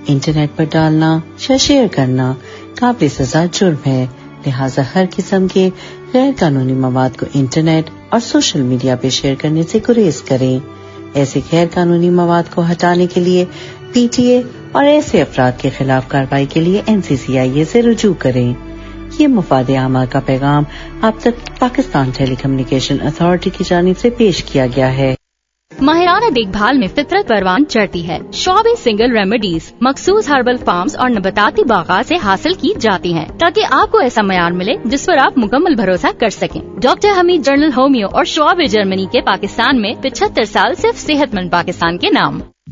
Internet पर डालना या शेयर करना काबिल सजा जुर्म है। लिहाजा हर किस्म के गैर कानूनी मवाद को इंटरनेट और सोशल मीडिया पे शेयर करने से गुरेज करें। ऐसे गैर कानूनी मवाद को हटाने के लिए PTA और ऐसे अफराद के खिलाफ कार्रवाई के लिए NCCIA से रुजू करें। ये मुफादे आमा का पैगाम आप तक पाकिस्तान टेलीकम्युनिकेशन अथॉरिटी की जानिब से पेश किया गया है। माहिराना देखभाल में फितरत परवान चढ़ती है। शॉबे सिंगल रेमेडीज मखसूस हर्बल फार्म्स और नबाताती बागात से हासिल की जाती हैं, ताकि आपको ऐसा मयार मिले जिस पर आप मुकम्मल भरोसा कर सकें। डॉक्टर हमीद जनरल होमियो और शॉबे जर्मनी के पाकिस्तान में 75 साल सिर्फ सेहतमंद पाकिस्तान के नाम।